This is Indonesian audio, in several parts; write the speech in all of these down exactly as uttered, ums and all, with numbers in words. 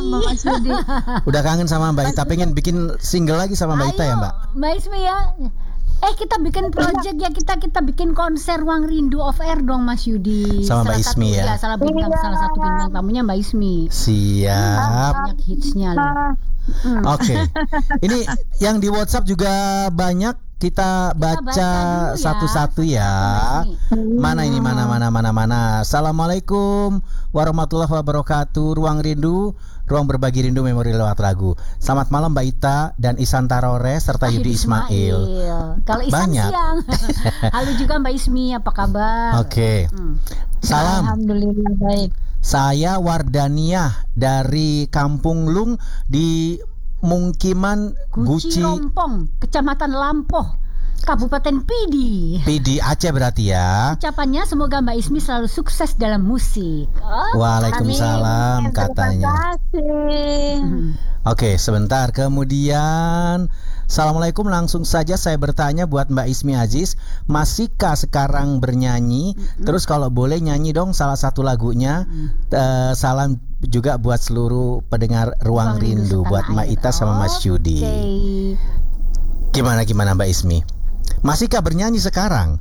sama Mas Yudi. Udah kangen sama Mbak Ita, pengen bikin single lagi sama Mbak Ita ya Mbak? Mbak Ismi ya. Eh kita bikin project ya, kita kita bikin konser Ruang Rindu off air dong Mas Yudi. Sama Mbak Ismi satu, ya. ya salah bintang, iya. Salah satu bintang tamunya Mbak Ismi. Siap. Banyak hitsnya loh. Hmm. Oke. Okay. Ini yang di WhatsApp juga banyak. Kita baca, kita baca satu-satu ya. ya. Mana ini mana mana mana mana. Assalamualaikum warahmatullahi wabarakatuh. Ruang Rindu, ruang berbagi rindu memori lewat lagu. Selamat malam Mbak Ita dan Isan Tarore serta Yudi Ismail. Ismail. Kalau Isan banyak. Siang. Halo juga Mbak Ismi, apa kabar? Oke. Okay. Hmm. Salam. Alhamdulillah baik. Saya Wardaniah dari Kampung Lung di Mungkiman Guci Rompong, Kecamatan Lampoh, Kabupaten Pidi. Pidi Aceh berarti ya. Ucapannya semoga Mbak Ismi selalu sukses dalam musik. Oh, Waalaikumsalam. Amin. Katanya. Terima kasih. Hmm. Oke, sebentar. Kemudian Assalamualaikum, langsung saja saya bertanya buat Mbak Ismi Aziz, masihkah sekarang bernyanyi? Mm-hmm. Terus kalau boleh nyanyi dong salah satu lagunya. Mm. Uh, salam juga buat seluruh pendengar Ruang, Ruang Rindu, buat Mbak Ita sama Mas Yudi. Okay. Gimana gimana Mbak Ismi? Masihkah bernyanyi sekarang?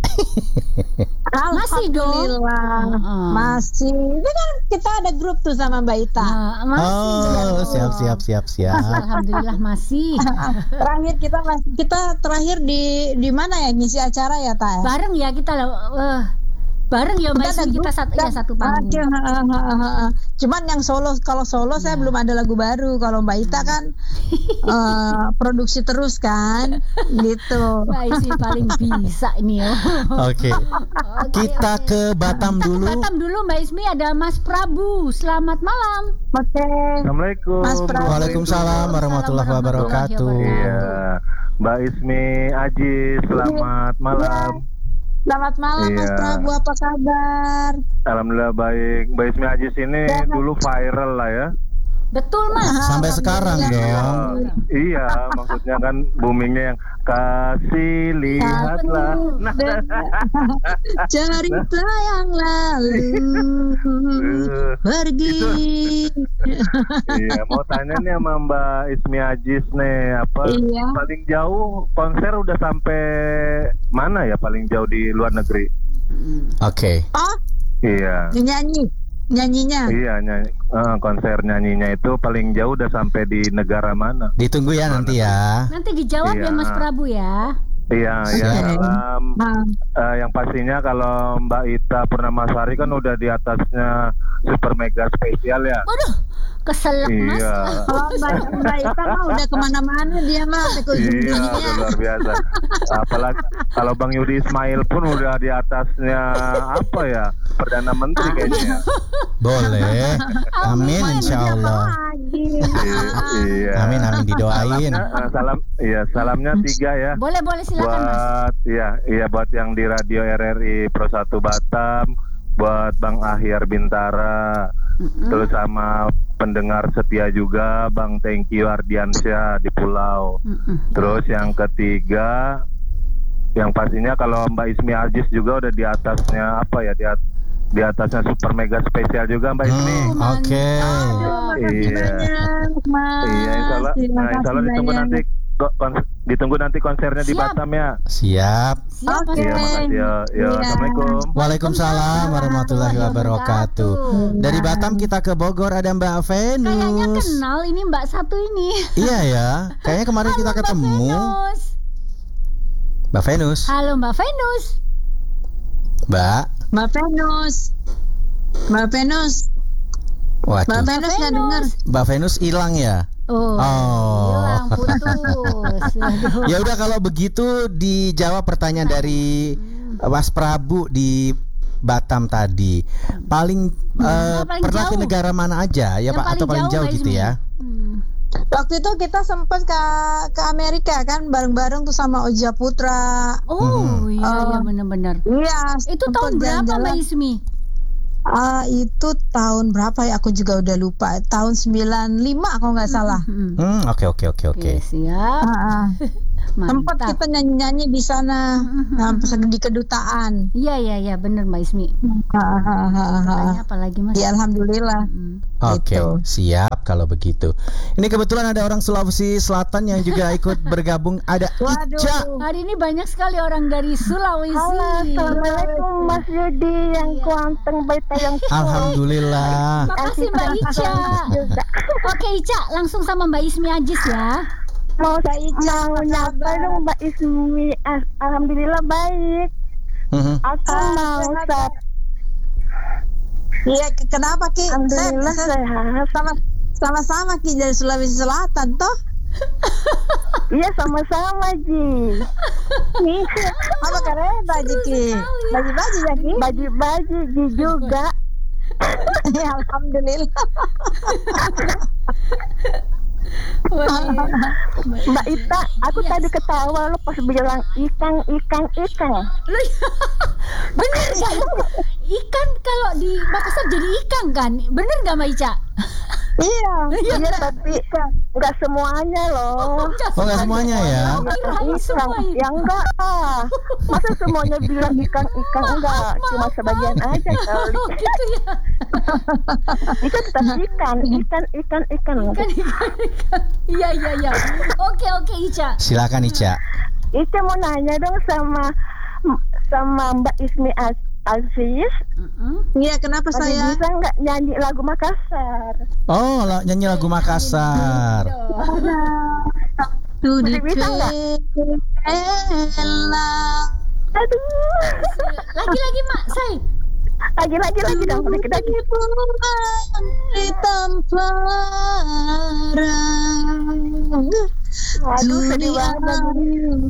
Masih dong. Uh-uh. Masih. Ini kan kita ada grup tuh sama Mbak Ita. Uh, masih. Oh, siap siap siap siap. Alhamdulillah masih. Terakhir kita masih kita terakhir di di mana ya ngisi acara ya Ta? Bareng ya kita loh. Uh. Bareng ya Mbak Ismi, kita satu ya satu panggung. Cuman yang solo, kalau solo ya. Saya belum ada lagu baru. Kalau Mbak Ita kan uh, produksi terus kan, gitu. Mbak Ismi paling bisa ini ya. Oke. Okay. Okay, kita okay. ke Batam dulu. Ke Batam dulu Mbak Ismi, ada Mas Prabu. Selamat malam. Oke. Okay. Assalamualaikum. Mas Prabu. Waalaikumsalam warahmatullahi wabarakatuh. Iya. Mbak Ismi Aziz, selamat ya. malam. Selamat malam iya. Mas Prabu, apa kabar? Alhamdulillah baik. Mbak Ismi Aziz ini ya. dulu viral lah ya. Betul Mas. Sampai sekarang dong. Iya, maksudnya kan boomingnya yang kasih lihatlah. Nah, cerita yang lalu pergi. Iya, mau tanya nih sama Mbak Ismi Aziz nih, apa iya. paling jauh konser udah sampai mana ya paling jauh di luar negeri? Oke. Okay. Oh? Iya. Nyanyi. Nyanyinya? Iya, nyanyi, uh, konser nyanyinya itu paling jauh udah sampai di negara mana? Ditunggu ya mana nanti ya. Nanti dijawab iya. ya Mas Prabu ya. Iya, ya. Um, uh, yang pastinya kalau Mbak Ita Purnamasari kan udah di atasnya super mega spesial ya. Waduh, keselak Mas. Iya. Oh, Mbak, Mbak Ita mah udah kemana-mana dia mah. Iya, luar biasa. Apalagi kalau Bang Yudi Ismail pun udah di atasnya apa ya? Perdana Menteri kayaknya. Boleh. Amin insyaallah. Iya. Amin amin didoain. Uh, salam, iya salamnya tiga ya. Boleh boleh silakan buat, Mas. Iya iya buat yang di Radio R R I Pro satu Batam, buat Bang Ahyar Bintara, mm-hmm. terus sama pendengar setia juga Bang Thank You Ardiansyah di Pulau. Mm-hmm. Terus yang ketiga, yang pastinya kalau Mbak Ismi Aziz juga udah di atasnya apa ya di atas di atasnya super mega spesial juga Mbak Ismi. Hmm, Oke. Okay. Iya. Iya, insyaallah. Nah, insyaallah ditunggu nanti kon- ditunggu nanti konsernya Siap. di Batam ya. Siap. Siap. Oke. Iya, makasih ya. Ya, Assalamualaikum. Waalaikumsalam warahmatullahi wabarakatuh. Dari Batam kita ke Bogor ada Mbak Venus. Kayaknya kenal ini Mbak satu ini. Iya ya. Kayaknya kemarin Halo, kita ketemu. Mbak Venus. Mbak Venus. Halo Mbak Venus. Mbak. Mbak Venus. Mbak Venus. Waduh. Mbak Venus nggak dengar. Mbak Venus hilang ya? Oh. oh. Hilang putus. Ya udah kalau begitu dijawab pertanyaan dari Mas Prabu di Batam tadi. Paling, hmm, uh, paling pernah jauh. Ke negara mana aja ya yang Pak atau paling jauh, jauh gitu ya? Hmm. Waktu itu kita sempat ke ke Amerika kan bareng-bareng tuh sama Oja Putra. Oh hmm. iya, iya benar-benar. Iya. Itu tahun berapa Mbak Ismi? Uh, itu tahun berapa ya? Aku juga udah lupa. Tahun sembilan lima kalau nggak salah. Hmm, oke oke oke oke. Siap. Uh, Tempat kita nyanyi-nyanyi di sana, uh, di kedutaan. Iya iya iya benar Mbak Ismi. Tanya apa lagi Mas? Ya alhamdulillah. Oke, okay, siap. kalau begitu. Ini kebetulan ada orang Sulawesi Selatan yang juga ikut bergabung. Ada Waduh. Ica. Hari ini banyak sekali orang dari Sulawesi. Halo, assalamualaikum Mas Yudi yang Iya. kuanteng baik yang Alhamdulillah. Makasih Mbak Ica. Oke Ica, langsung sama Mbak Ismi Ajis ya. Mau mau nyapa dong Mbak Ismi. Al- Alhamdulillah baik. Mhm. Aku mau sap. Iya, ke- kenapa Ki? Alhamdulillah Saya- saya- sehat. sama sama-sama Ki dari Sulawesi Selatan toh. Iya sama-sama Ji. Nih, Apa keren baju Ki? Baju-baju ya Ki? baju-baju Ji juga. Ya, alhamdulillah. Mbak Ita, aku tadi ketawa lo pas bilang ikan, ikan, ikan. Lu bener nggak? Ikan kalau di Makassar jadi ikan kan? Bener nggak Mbak Ica? Iya. Iya tapi nggak semuanya loh. Oh, nggak semuanya ya? Kirain semua Ikan, itu. ya enggak ah. Masa semuanya bilang ikan, ikan enggak, cuma sebagian aja kali. Oh gitu ya. Ikan tetap ikan, ikan, ikan, ikan. Ikan, ikan, ikan. Iya iya iya. Oke oke Ica. Silakan Ica. Ica mau nanya dong sama sama Mbak Ismi Az- Aziz, Mm-mm. Iya, kenapa masih saya? bisa nggak nyanyi lagu Makassar? Oh, la- nyanyi lagu Makassar. Tuh di Masih bisa nggak? Kela. Aduh, Lagi-lagi Mak, say. lagi lagi lagi dong, lagi lagi. Di tamparan Aduh, sedih banget. dunia